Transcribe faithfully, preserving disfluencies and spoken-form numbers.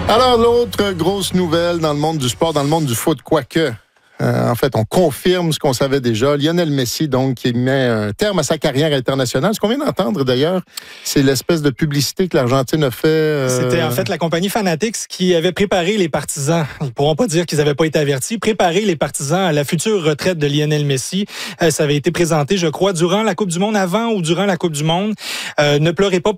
Alors, l'autre grosse nouvelle dans le monde du sport, dans le monde du foot, quoique, euh, en fait, on confirme ce qu'on savait déjà. Lionel Messi, donc, qui met un terme à sa carrière internationale. Ce qu'on vient d'entendre, d'ailleurs, c'est l'espèce de publicité que l'Argentine a fait. Euh... C'était en fait la compagnie Fanatics qui avait préparé les partisans. Ils ne pourront pas dire qu'ils n'avaient pas été avertis. Préparer les partisans à la future retraite de Lionel Messi. Euh, ça avait été présenté, je crois, durant la Coupe du Monde, avant ou durant la Coupe du Monde. Euh, ne pleurez pas